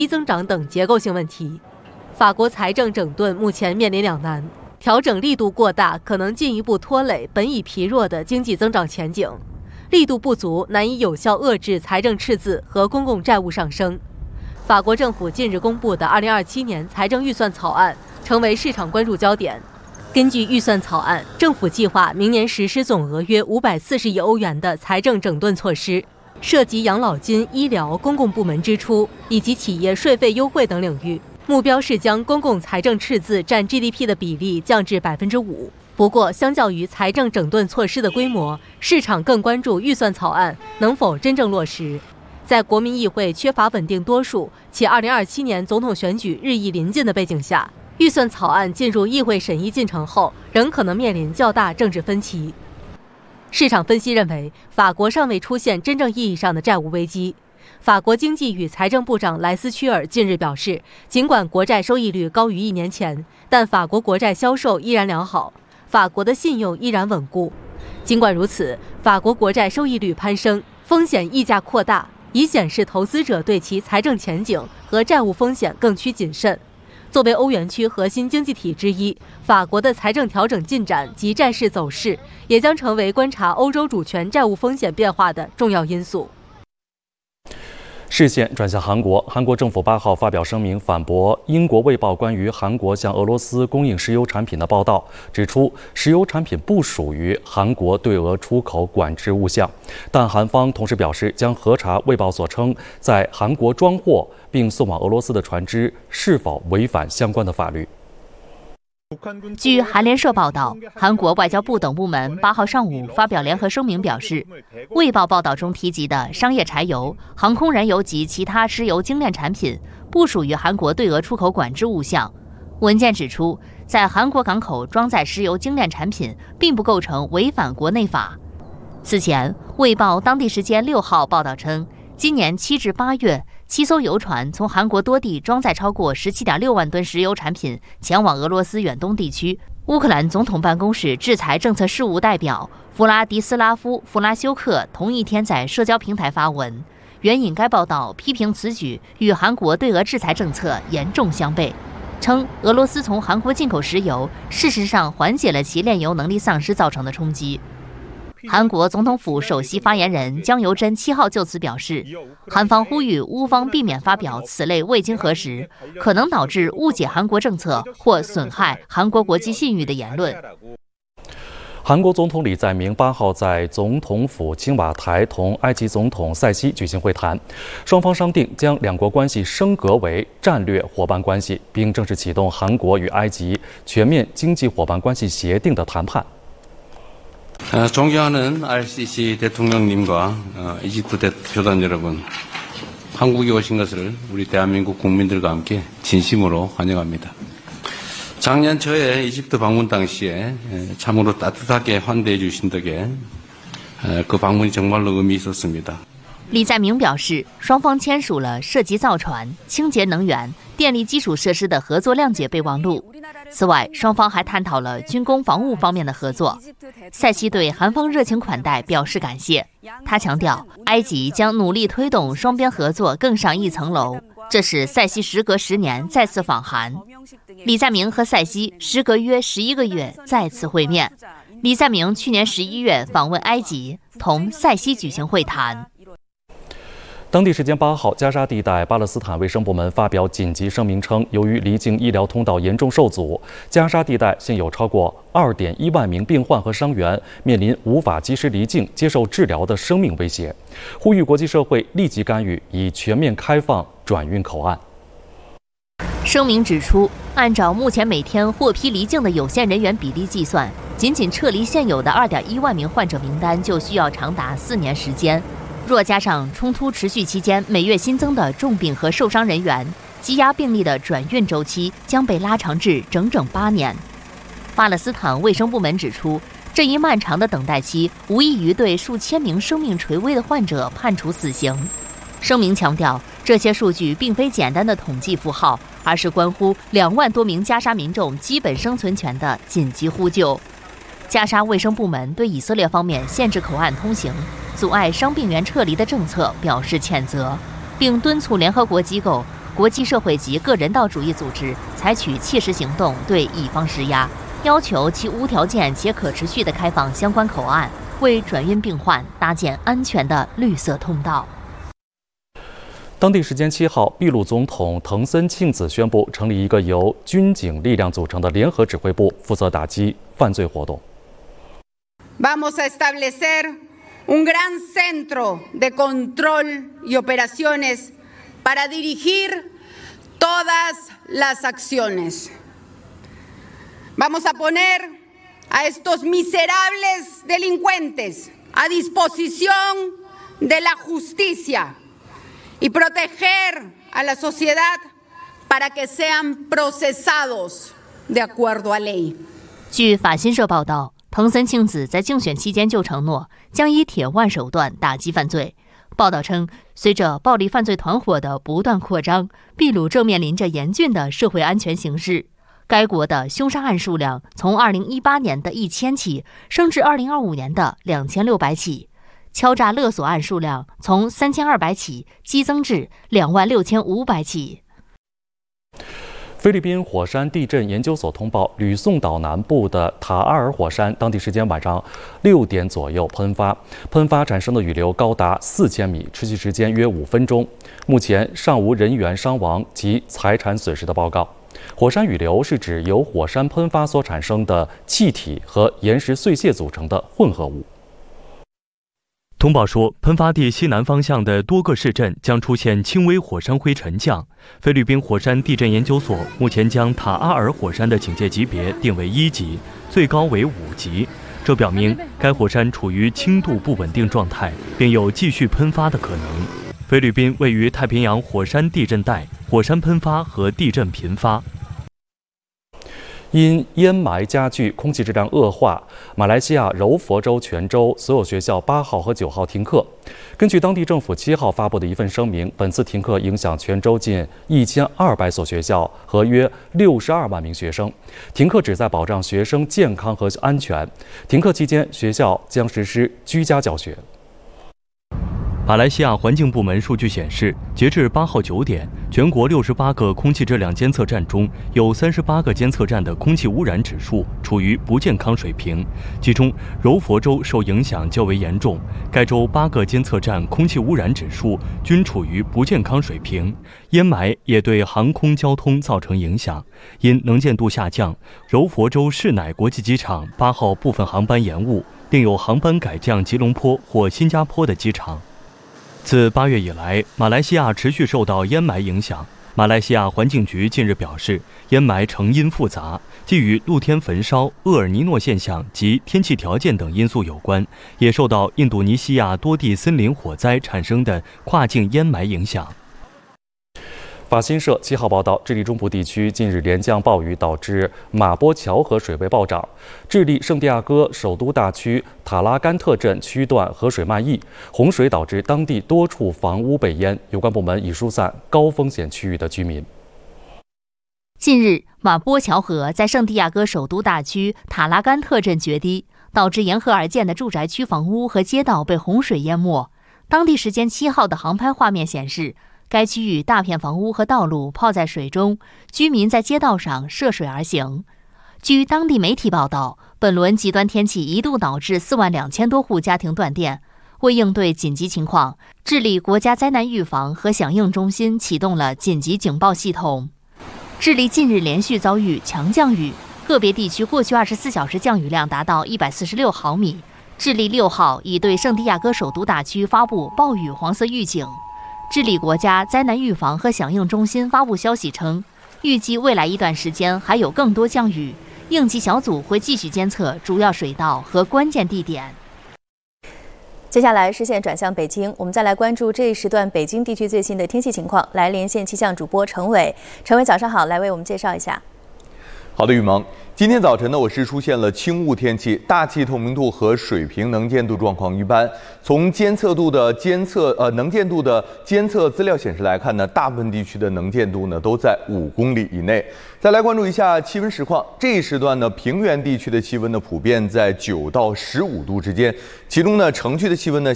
低增长等结构性问题。法国财政整顿目前面临两难，调整力度过大，可能进一步拖累本已疲弱的经济增长前景；力度不足，难以有效遏制财政赤字和公共债务上升。法国政府近日公布的2027年财政预算草案成为市场关注焦点。根据预算草案，政府计划明年实施总额约540亿欧元的财政整顿措施，涉及养老金、医疗、公共部门支出以及企业税费优惠等领域。目标是将公共财政赤字占 GDP 的比例降至5%。不过，相较于财政整顿措施的规模，市场更关注预算草案能否真正落实。在国民议会缺乏稳定多数，且2027年总统选举日益临近的背景下，预算草案进入议会审议进程后，仍可能面临较大政治分歧。市场分析认为，法国尚未出现真正意义上的债务危机。法国经济与财政部长莱斯屈尔近日表示，尽管国债收益率高于1年前，但法国国债销售依然良好，法国的信用依然稳固。尽管如此，法国国债收益率攀升，风险溢价扩大，以显示投资者对其财政前景和债务风险更趋谨慎。作为欧元区核心经济体之一，法国的财政调整进展及债市走势也将成为观察欧洲主权债务风险变化的重要因素。 视线转向韩国，韩国政府8号发表声明反驳英国《卫报》关于韩国向俄罗斯供应石油产品的报道，指出石油产品不属于韩国对俄出口管制物项，但韩方同时表示将核查《卫报》所称在韩国装货并送往俄罗斯的船只是否违反相关的法律。 据韩联社报道，韩国外交部等部门8号上午发表联合声明表示，《卫报》报道中提及的商业柴油、航空燃油及其他石油精炼产品不属于韩国对俄出口管制物项。文件指出，在韩国港口装载石油精炼产品并不构成违反国内法。此前，《卫报》当地时间6号报道称，今年7至8月，7艘游船从韩国多地装载超过17.6万吨石油产品前往俄罗斯远东地区。乌克兰总统办公室制裁政策事务代表弗拉迪斯拉夫·弗拉修克同一天在社交平台发文，援引该报道批评此举与韩国对俄制裁政策严重相悖，称俄罗斯从韩国进口石油事实上缓解了其炼油能力丧失造成的冲击。韩国总统府首席发言人姜由真7号就此表示，韩方呼吁乌方避免发表此类未经核实、可能导致误解韩国政策或损害韩国国际信誉的言论。 韩国总统李在明8号在总统府青瓦台同埃及总统塞西举行会谈，双方商定将两国关系升格为战略伙伴关系，并正式启动韩国与埃及全面经济伙伴关系协定的谈判。 존경하는 RCC 대통령님과 이집트 대표단 여러분, 한국에 오신 것을 우리 대한민국 국민들과 함께 진심으로 환영합니다. 작년 저의 이집트 방문 당시에 참으로 따뜻하게 환대해 주신 덕에 그 방문이 정말로 의미 있었습니다. 李在明表示，双方签署了涉及造船、清洁能源、电力基础设施的合作谅解备忘录。此外，双方还探讨了军工防务方面的合作。塞西对韩方热情款待表示感谢。他强调，埃及将努力推动双边合作更上一层楼。这是塞西时隔10年再次访韩。李在明和塞西时隔约11个月再次会面。李在明去年11月访问埃及，同塞西举行会谈。 当地时间8号，加沙地带巴勒斯坦卫生部门发表紧急声明称，由于离境医疗通道严重受阻，加沙地带现有超过2.1万名病患和伤员面临无法及时离境接受治疗的生命威胁，呼吁国际社会立即干预，以全面开放转运口岸。 声明指出，按照目前每天获批离境的有限人员比例计算，仅撤离现有的2.1万名患者名单就需要长达4年时间。若加上冲突持续期间每月新增的重病和受伤人员，积压病例的转运周期将被拉长至整整8年。巴勒斯坦卫生部门指出，这一漫长的等待期无异于对数千名生命垂危的患者判处死刑。声明强调，这些数据并非简单的统计符号，而是关乎2万多名加沙民众基本生存权的紧急呼救。加沙卫生部门对以色列方面限制口岸通行、阻碍伤病员撤离的政策表示谴责，并敦促联合国机构国际社会及各人道主义组织采取切实行动对乙方施压，要求其无条件且可持续地开放相关口岸，为转运病患搭建安全的绿色通道。 当地时间7号，秘鲁总统藤森庆子宣布成立一个由军警力量组成的联合指挥部，负责打击犯罪活动。 Vamos a establecer un gran centro de control y operaciones para dirigir todas las acciones. Vamos a poner a estos miserables delincuentes a disposición de la justicia.y proteger a la sociedad para que sean procesados de acuerdo a ley. 据法新社报道，藤森庆子在竞选期间就承诺将以铁腕手段打击犯罪。报道称，随着暴力犯罪团伙的不断扩张，秘鲁正面临着严峻的社会安全形势。该国的凶杀案数量从2018年的1000起升至2025年的2600起。敲诈勒索案数量从3200起激增至26500起。 菲律宾火山地震研究所通报，吕宋岛南部的塔阿尔火山当地时间晚上6点左右喷发产生的雨流高达4000米，持续时间约5分钟。目前尚无人员伤亡及财产损失的报告。火山雨流是指由火山喷发所产生的气体和岩石碎屑组成的混合物。 通报说，喷发地西南方向的多个市镇将出现轻微火山灰沉降。菲律宾火山地震研究所目前将塔阿尔火山的警戒级别定为1级，最高为5级。这表明该火山处于轻度不稳定状态，并有继续喷发的可能。菲律宾位于太平洋火山地震带，火山喷发和地震频发。 因烟霾加剧，空气质量恶化，马来西亚柔佛州全州所有学校8号和9号停课。根据当地政府7号发布的一份声明，本次停课影响全州近1200所学校和约62万名学生。停课旨在保障学生健康和安全。停课期间，学校将实施居家教学。 马来西亚环境部门数据显示，截至8号9点，全国68个空气质量监测站中有38个监测站的空气污染指数处于不健康水平，其中柔佛州受影响较为严重，该州8个监测站空气污染指数均处于不健康水平。烟霾也对航空交通造成影响，因能见度下降，柔佛州士乃国际机场8号部分航班延误，另有航班改降吉隆坡或新加坡的机场。自8月以来，马来西亚持续受到烟霾影响。马来西亚环境局近日表示，烟霾成因复杂，既与露天焚烧、厄尔尼诺现象及天气条件等因素有关，也受到印度尼西亚多地森林火灾产生的跨境烟霾影响。 法新社7号报道，智利中部地区近日连降暴雨导致马波乔河水位暴涨，智利圣地亚哥首都大区塔拉甘特镇区段河水漫溢，洪水导致当地多处房屋被淹，有关部门已疏散高风险区域的居民。 近日，马波乔河在圣地亚哥首都大区塔拉甘特镇决堤，导致沿河而建的住宅区房屋和街道被洪水淹没。当地时间7号的航拍画面显示，该区域大片房屋和道路泡在水中，居民在街道上涉水而行。据当地媒体报道，本轮极端天气一度导致42000多户家庭断电。为应对紧急情况，智利国家灾难预防和响应中心启动了紧急警报系统。智利近日连续遭遇强降雨，个别地区过去24小时降雨量达到146毫米。智利6号已对圣地亚哥首都大区发布暴雨黄色预警。智利国家灾难预防和响应中心发布消息称，预计未来一段时间还有更多降雨，应急小组会继续监测主要水道和关键地点。 接下来视线转向北京，我们再来关注这一时段北京地区最新的天气情况。来连线气象主播陈伟，陈伟早上好，来为我们介绍一下。 好的，雨萌。今天早晨呢，我市出现了轻雾天气，大气透明度和水平能见度状况一般。从能见度的监测资料显示来看呢，大部分地区的能见度呢都在5公里以内。再来关注一下气温实况，这一时段呢，平原地区的气温呢普遍在9到15度之间，其中呢城区的气温呢